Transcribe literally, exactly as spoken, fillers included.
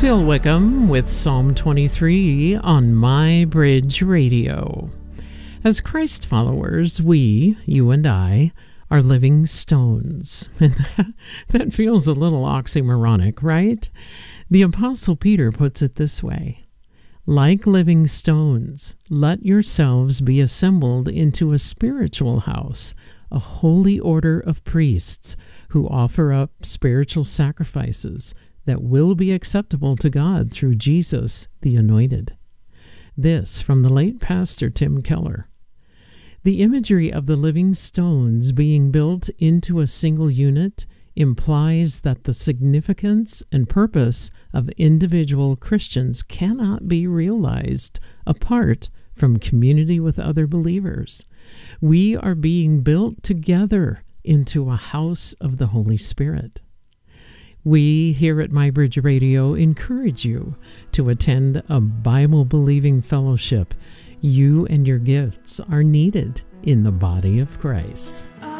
Phil Wickham with Psalm twenty-three on My Bridge Radio. As Christ followers, we, you and I, are living stones. And that, that feels a little oxymoronic, right? The Apostle Peter puts it this way: like living stones, let yourselves be assembled into a spiritual house, a holy order of priests who offer up spiritual sacrifices that will be acceptable to God through Jesus, the Anointed. This from the late Pastor Tim Keller. The imagery of the living stones being built into a single unit implies that the significance and purpose of individual Christians cannot be realized apart from community with other believers. We are being built together into a house of the Holy Spirit. We here at My Bridge Radio encourage you to attend a Bible-believing fellowship. You and your gifts are needed in the body of Christ.